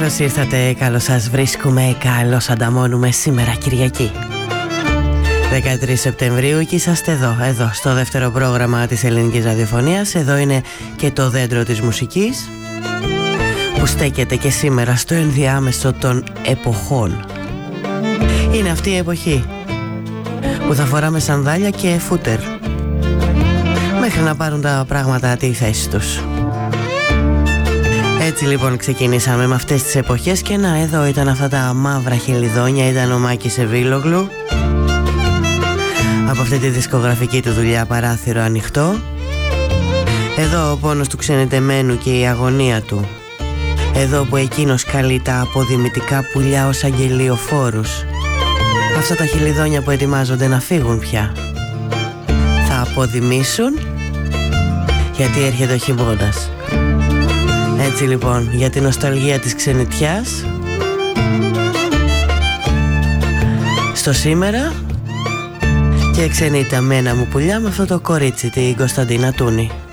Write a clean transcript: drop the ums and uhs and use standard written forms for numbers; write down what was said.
Καλώς ήρθατε, καλώς σας βρίσκουμε, καλώς ανταμώνουμε σήμερα Κυριακή 13 Σεπτεμβρίου και είσαστε εδώ στο δεύτερο πρόγραμμα της ελληνικής ραδιοφωνίας. Εδώ είναι και το δέντρο της μουσικής που στέκεται και σήμερα στο ενδιάμεσο των εποχών. Είναι αυτή η εποχή που θα φοράμε σανδάλια και φούτερ μέχρι να πάρουν τα πράγματα τη θέση τους. Έτσι λοιπόν ξεκινήσαμε με αυτές τις εποχές και να εδώ ήταν αυτά τα μαύρα χελιδόνια, ήταν ο Μάκης Ευήλογλου από αυτή τη δισκογραφική του δουλειά Παράθυρο Ανοιχτό. Εδώ ο πόνος του ξενιτεμένου και η αγωνία του. Εδώ που εκείνος καλεί τα αποδημητικά πουλιά ως αγγελιοφόρους. Αυτά τα χελιδόνια που ετοιμάζονται να φύγουν πια. Θα αποδημήσουν γιατί έρχεται ο χειμώνας. Έτσι λοιπόν, για την νοσταλγία της ξενιτιάς στο σήμερα και ξενιταμένα μου πουλιά με αυτό το κορίτσι, την Κωνσταντίνα Τούνη.